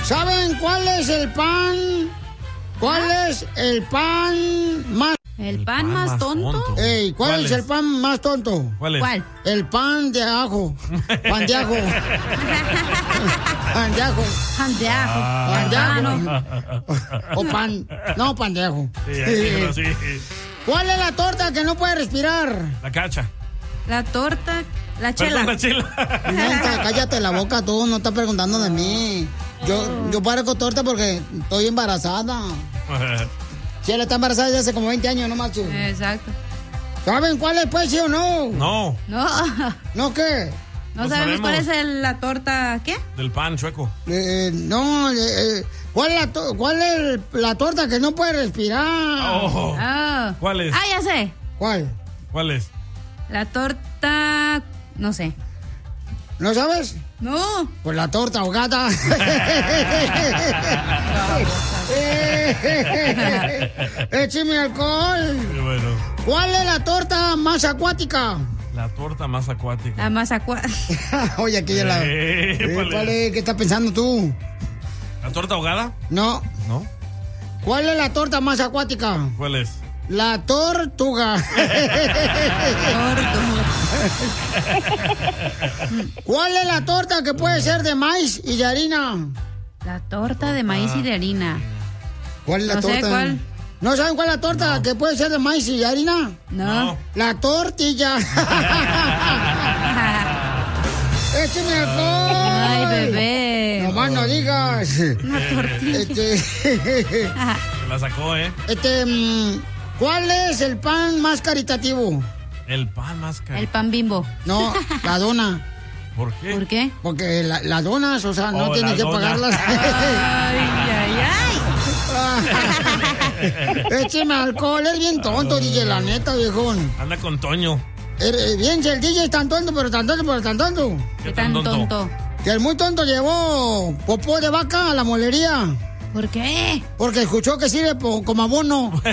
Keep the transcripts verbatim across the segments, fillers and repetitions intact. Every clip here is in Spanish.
¿Saben cuál es el pan? ¿Cuál ¿Ah? es el pan más... ¿El pan, el pan más, más tonto? tonto. Ey, ¿cuál, ¿Cuál es? es el pan más tonto? ¿Cuál es? ¿Cuál? El pan de ajo. Pan de ajo. Pan de ajo. Pan de ajo. Ah. Pan de ajo. O pan. No, pan de ajo. Sí, sí, sí. ¿Cuál es la torta que no puede respirar? La cacha. La torta, la chela. Perdón, la chela. Neta, cállate la boca tú, no estás preguntando de mí. Yo, yo parezco torta porque estoy embarazada. Chela está embarazada desde hace como veinte años, no macho. Exacto. ¿Saben cuál es, pues, sí o no? No. No. ¿No qué? No, no sabemos, sabemos cuál es el, la torta, ¿qué? Del pan chueco. Eh, no, eh, ¿cuál, es la to- ¿cuál es la torta que no puede respirar? Oh. Oh. ¿Cuál es? Ah, ya sé. ¿Cuál? ¿Cuál es? La torta, no sé. ¿No sabes? No. Pues la torta ahogada. Écheme alcohol. Bueno. ¿Cuál es la torta más acuática? La torta más acuática. La más acuática. Oye, aquí ya la... Eh, ¿Qué estás pensando tú? ¿La torta ahogada? No. ¿No? ¿Cuál es la torta más acuática? ¿Cuál es? La tortuga. ¿Cuál es la torta que puede ser de maíz y de harina? La torta de maíz y de harina. ¿Cuál es la no torta? Sé cuál. ¿No saben cuál es la torta no. que puede ser de maíz y de harina? No. no. La tortilla. ¡Écheme alcohol! Ay, bebé. Nomás no digas. Una tortilla. Este... Se la sacó, ¿eh? Este... ¿Cuál es el pan más caritativo? El pan más caritativo. El pan Bimbo. No, la dona. ¿Por qué? ¿Por qué? Porque las la donas, o sea, no oh, tienes que dona. pagarlas. Ay, ay, ay. Écheme alcohol, es bien tonto, uh, D J, la neta, viejón. Anda con Toño. Er, bien, el D J es tan tonto, pero tan tonto, pero tan tonto. ¿Qué tan tonto? tonto? Que el muy tonto llevó popó de vaca a la molería. ¿Por qué? Porque escuchó que sirve po- como abono. No dio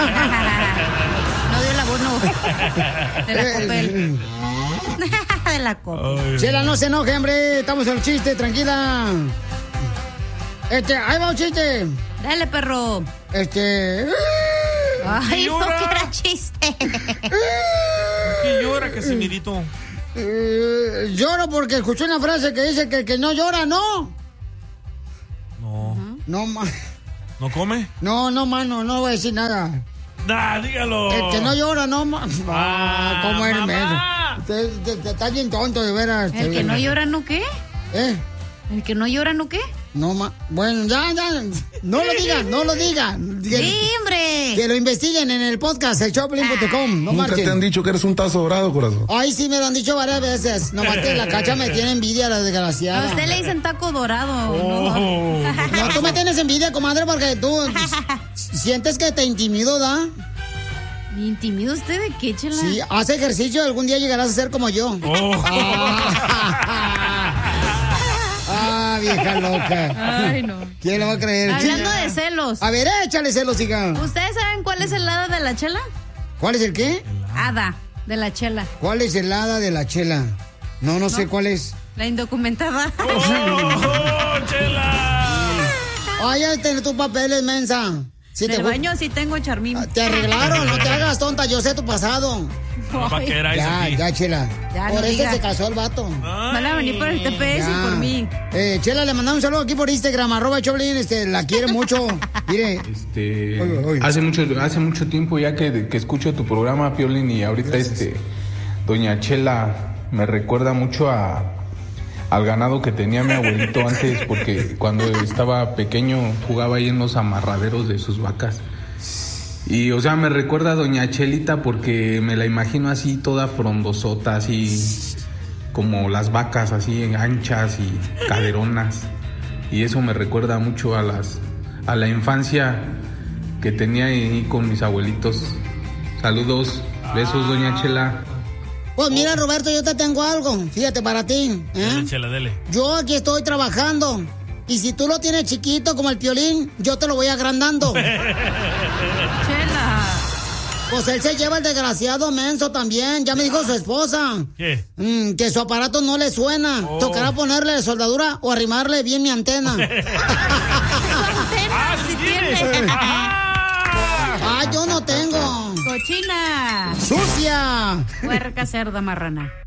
el abono de la Copel. De la Copel. Chela, no se enoje, hombre. Estamos en el chiste, tranquila. Este, ahí va un chiste. Dale, perro. Este... Ay, no, que era chiste. ¿Qué llora, Casimirito? Eh, lloro porque escuché una frase que dice que el que no llora, no. No. No, ma. ¿No come? No, no, mano, no voy a decir nada. Nah, dígalo. El que no llora, no, ma. Ah, ¿cómo eres, mamá. Te, te, te, Estás bien tonto, de veras. ¿El que no llora, no qué? ¿Eh? ¿El que no llora, no qué? No, ma. Bueno, ya, ya. No lo digan, no lo digan. Sí, hombre. Que lo investiguen en el podcast, el choplin punto com. No Nunca marchen. te han dicho que eres un tazo dorado, corazón. Ay, sí, me lo han dicho varias veces. Nomás que la cacha me tiene envidia, la desgraciada. A usted le dicen taco dorado. Oh. No. No, tú me tienes envidia, comadre, porque tú sientes que te intimido, ¿da? ¿Me intimida usted de qué, chela? Sí, haz ejercicio, algún día llegarás a ser como yo. Oh. Ah, vieja loca. Ay, no. ¿Quién lo va a creer? Hablando de celos. A ver, échale celos, hija. ¿Ustedes saben cuál es el hada de la chela? ¿Cuál es el qué? Hada de la chela. ¿Cuál es el hada de la chela? No, no, no sé cuál es. La indocumentada. ¡Oh, chela! Ay, ya tienes tus papeles, mensa. Si Del te... baño sí tengo, Charmín. Te arreglaron, no te hagas tonta, yo sé tu pasado. Ya, ya, Chela. Ya, por no eso diga. se casó el vato. Ay. Van a venir por el T P S ya. Y por mí. Eh, Chela, le mandamos un saludo aquí por Instagram, arroba Choplin, este, la quiere mucho. Mire. Este, oye, oye. Hace mucho, hace mucho tiempo ya que, que escucho tu programa, Piolín, y ahorita Gracias. este, doña Chela me recuerda mucho a al ganado que tenía mi abuelito antes, porque cuando estaba pequeño jugaba ahí en los amarraderos de sus vacas. Y, o sea, me recuerda a doña Chelita porque me la imagino así toda frondosota, así como las vacas, así anchas y caderonas. Y eso me recuerda mucho a las a la infancia que tenía ahí con mis abuelitos. Saludos, besos, doña Chela. Pues mira, Roberto, yo te tengo algo, fíjate, para ti. ¿eh? Dele, Chela, dele. Yo aquí estoy trabajando. Y si tú lo tienes chiquito como el Piolín, yo te lo voy agrandando. Chela. Pues él se lleva el desgraciado menso también. Ya me dijo su esposa. ¿Qué? Mm, que su aparato no le suena. Oh. Tocará ponerle soldadura o arrimarle bien mi antena. ¡Ah, sí tiene! Ah, yo no tengo. Cochina. ¡Sucia! Puerca, cerda, marrana.